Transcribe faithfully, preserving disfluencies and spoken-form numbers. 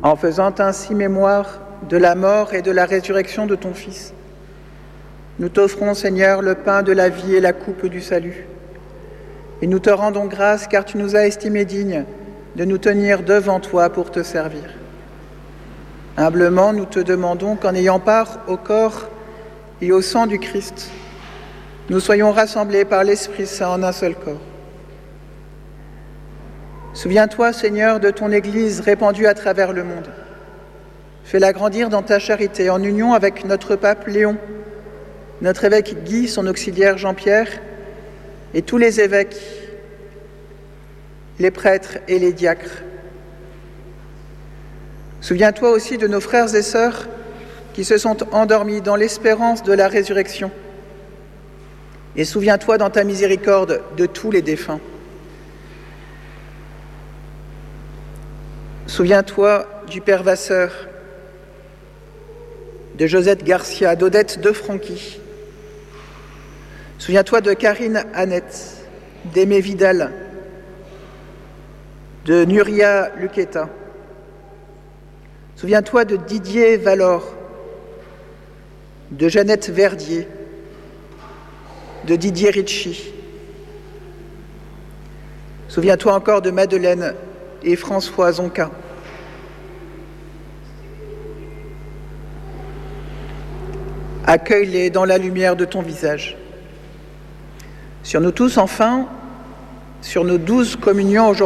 en faisant ainsi mémoire de la mort et de la résurrection de ton Fils. Nous t'offrons, Seigneur, le pain de la vie et la coupe du salut. Et nous te rendons grâce car tu nous as estimés dignes de nous tenir devant toi pour te servir. Humblement, nous te demandons qu'en ayant part au corps et au sang du Christ, nous soyons rassemblés par l'Esprit Saint en un seul corps. Souviens-toi, Seigneur, de ton Église répandue à travers le monde. Fais-la grandir dans ta charité, en union avec notre pape Léon, notre évêque Guy, son auxiliaire Jean-Pierre, et tous les évêques, les prêtres et les diacres. Souviens-toi aussi de nos frères et sœurs qui se sont endormis dans l'espérance de la résurrection. Et souviens-toi dans ta miséricorde de tous les défunts. Souviens-toi du Père Vasseur, de Josette Garcia, d'Odette de Franqui. Souviens-toi de Karine Annette, d'Aimé Vidal, de Nuria Luqueta. Souviens-toi de Didier Valor, de Jeannette Verdier, de Didier Ricci. Souviens-toi encore de Madeleine et François Zonca. Accueille-les dans la lumière de ton visage. Sur nous tous, enfin, sur nos douze communions aujourd'hui,